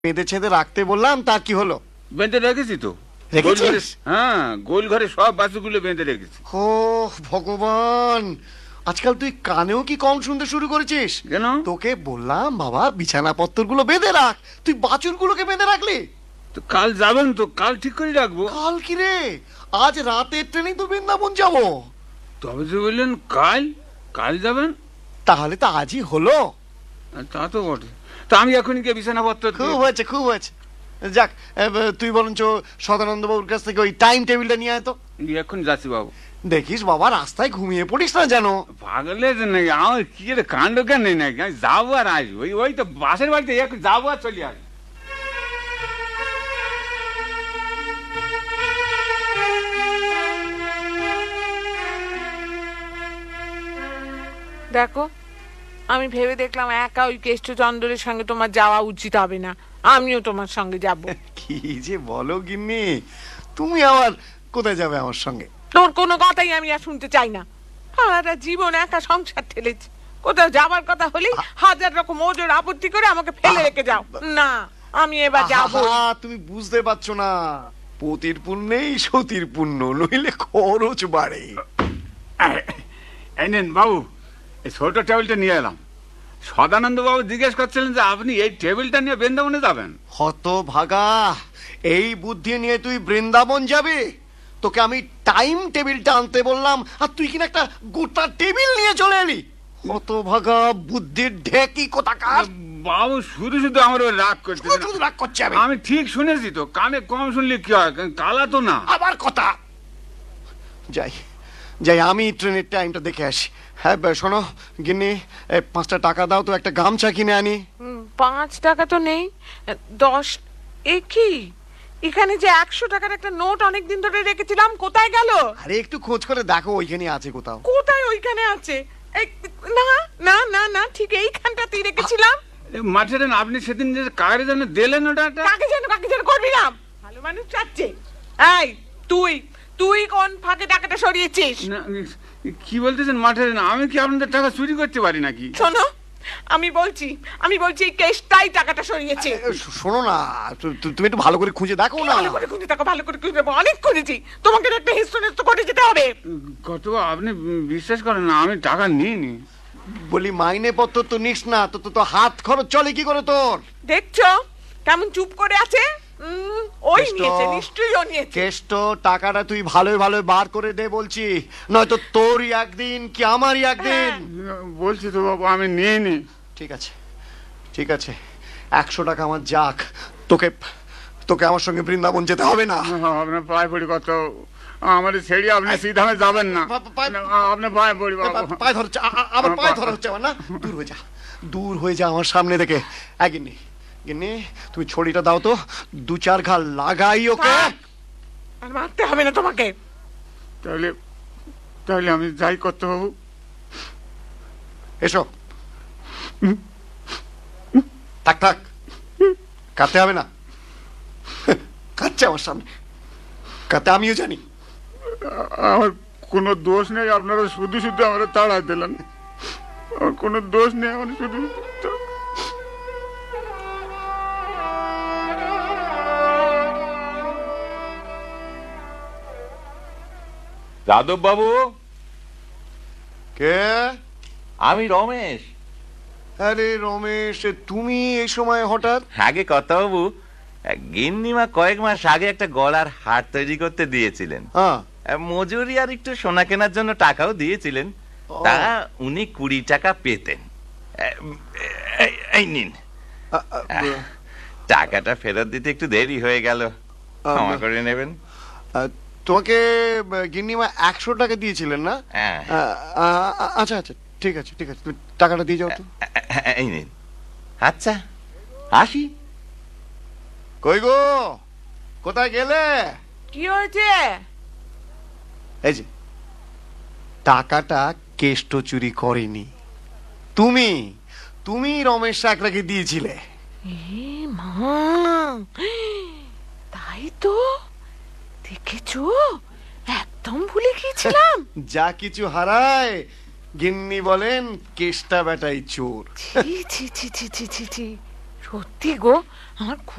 বেঁধে ছেদে রাখতে বললাম, তার কি হলো? বেঁধে রেখেছি তো। রেখেছিস? হ্যাঁ, গোল ঘরে সব বাছুরগুলো বেঁধে রেখেছি। ও ভগবান, আজকাল তুই কানেও কি কম শুনতে শুরু করেছিস? কেন? তোকে বললাম বাবা বিছানাপত্র গুলো বেঁধে রাখ, তুই বাছুর গুলোকে বেঁধে রাখলি। তো কাল যাবেন তো, কাল ঠিক করে রাখবো। কাল কি রে? আজ রাতের ট্রেনেই তো বৃন্দাবন যাবো। তবে যে বললেন কাল, কাল যাবেন, তাহলে তো আজই হলো। তা তো বটে। তা আমি এখন গিয়ে বিছানাপত্র খুব হয়েছে, খুব হয়েছে। যাক, তুই বরঞ্চ সদানন্দ বাবুর কাছ থেকে ওই টাইম টেবিলটা নিয়ে আয় তো। এখন যাচ্ছি বাবু। দেখিস বাবা রাস্তায় ঘুমিয়ে পড়িস না যেন। পাগলে নাকি আমার কি রে কাণ্ড কেন নেই নাকি, আমি যাবো আর আসবো। ওই তো বাসের বাড়িতে এখন যাবো আর চলে আসবো। দেখো, আমি ভেবে দেখলাম একা ওই কেষ্টচন্দ্রের সঙ্গে তোমার যাওয়া উচিত হবে না, আমিও তোমার সঙ্গে যাব। কি যে বলো গিন্নি, তুমি আবার কোথায় যাবে আমার সঙ্গে? তোর কোনো কথাই আমি আর শুনতে চাই না। সারাটা জীবন একা সংসার ঠেলেছি, কোথাও যাবার কথা হলেই হাজার রকম ওজোর আপত্তি করে আমাকে ফেলে রেখে যাও। না, আমি এবার যাবো। তুমি বুঝতে পারছো না, পতির পুণ্যেই সতীর পুণ্য, নইলে খরচ বাড়ে। এই নেন বাবু, এই ছোট টেবিলটা নিয়ে এলাম। সদানন্দ বাবু জিজ্ঞেস করছিলেন যে আপনি এই টেবিলটা নিয়ে বৃন্দাবনে যাবেন। হত ভাগা, এই বুদ্ধি নিয়ে তুই বৃন্দাবন যাবি? তোকে আমি টাইম টেবিলটা আনতে বললাম, আর তুই কিনা একটা গোটা টেবিল নিয়ে চলে এলি। হত ভাগা, বুদ্ধির ঢেকি কোথাকার। বাবু শুধু শুধু আমার ওই রাগ করছে। শুধু রাগ করছে। আমি ঠিক শুনেছি তো, কানে কম শুনলে কি হয়, কালা তো না। আবার কথা। যাই যাই, আমি ট্রেনের টাইমটা দেখে আসি। হ্যাঁ শোনো গিন্নি, 5টা টাকা দাও তো, একটা গামছা কিনে আনি। 5 টাকা তো নেই। 10? এ কি, এখানে যে 100 টাকার একটা নোট অনেকদিন ধরে রেখেছিলাম, কোথায় গেল? আরে একটু খোঁজ করে দেখো, ওইখানে আছে কোথাও। কোথায় ওইখানে আছে? না না না না, ঠিক এইখানটাতেই রেখেছিলাম। মাঠের আপনি সেদিন যে কাগজের জন্য দিলেন ওটা, কাকে যেন করবি না, ভালো মানুষ চাচ্ছে। এই তুই তুই কোন ফাঁকে টাকাটা সরিয়েছিস? কি বলতেছেন মাঠের? আমি কি আপনাদের টাকা চুরি করতে পারি নাকি? শোনো, আমি বলছি এই কেসটাই টাকাটা সরিয়েছে। শোনো না, তুমি একটু ভালো করে খুঁজে দেখো না। ভালো করে খুঁজে দেখো, ভালো করে খুঁজে দেখো, অনেক খুঁজেছি। তোমাকে একটা হিস্টোরিস্ট করে যেতে হবে। কত আপনি বিশ্বাস করেন না, আমি টাকা নিইনি। বলি মাইনে পত্র তো নিস না, তো হাত খরচ চলে কি করে তোর? দেখছো কেমন চুপ করে আছে? ওই নিয়েছে, নিশ্চয়ই ও নিয়েছে। কেষ্ট, টাকাটা তুই ভালোই ভালোই বার করে দে বলছি, নয়তো তোরই একদিন কি আমারই একদিন। বলছি তো বাবু, আমি নিইনি। ঠিক আছে ঠিক আছে, 100 টাকা আমার যাক, তোকে তোকে আমার সঙ্গে বৃন্দাবন যেতে হবে না। আপনার পায়ে পড়ি, কত আমার ছেড়ে আপনি সিধামে যাবেন না। আপনার পায়ে পড়ি বাবু। পায়ে ধরছে, আবার পায়ে ধরা হচ্ছে আমার। না, দূর হয়ে যা, দূর হয়ে যা আমার সামনে থেকে। গিন্নি গিন্নি, তুমি ছড়িটা দাও তো, 2-4 ঘা লাগাই ওকে। আর মারতে হবে না তোমাকে। তাহলে আমি যাই করতে বাবু। এসো। থাক থাক, কাটতে হবে না। কাটছে আমার সামনে, কাটতে আমিও জানি। আমার কোনো দোষ নেই, আপনারা শুধু শুধু আমরা তাড়াই দিলেন। আমার কোনো দোষ নেই, আমার শুধু। যাদব বাবু, কে? আমি রমেশ। আরে রমেশ, তুমি এই সময় হঠাৎ? আগে কথা বাবু, গিন্নিমা কয়েক মাস আগে একটা গলার হার তৈরি করতে দিয়েছিলেন। হ্যাঁ, মজুরি আর একটু সোনা কেনার জন্য টাকাও দিয়েছিলেন। তা উনি 20 টাকা পেতেন। এই নিন, টাকাটা ফেরত দিতে একটু দেরি হয়ে গেল, ক্ষমা করে নেবেন। তোমাকে গিন্নিমা 100 টাকা দিয়েছিলেন না? আচ্ছা আচ্ছা, ঠিক আছে ঠিক আছে, তুমি টাকাটা দিয়ে যাও তো। এই নিন। আচ্ছা, আসি। কই গো, কোথায় গেলে? কি হয়েছে? এই যে টাকাটা কেষ্ট চুরি করেনি, তুমি তুমি রমেশ সাকরাকে দিয়েছিলে। মা, তাই তো, দেখেছো, একদম ভুলে গিয়েছিলাম। যা কিছু হারায় গিন্নি বলেন কেষ্টা বেটাই চোর। ছি ছি ছি ছি ছি ছি ছি, সত্যি গো, আমার